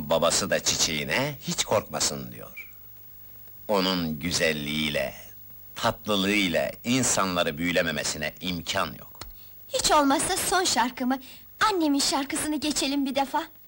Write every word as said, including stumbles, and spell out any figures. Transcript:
babası da çiçeğine hiç korkmasın diyor. Onun güzelliğiyle, tatlılığıyla insanları büyülememesine imkan yok. Hiç olmazsa son şarkımı, annemin şarkısını geçelim bir defa.